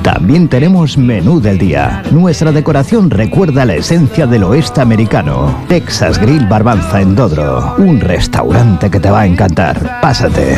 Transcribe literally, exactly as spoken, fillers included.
También tenemos menú del día. Nuestra decoración recuerda la esencia del oeste americano. Texas Grill Barbanza en Dodro. Un restaurante que te va a encantar. Pásate.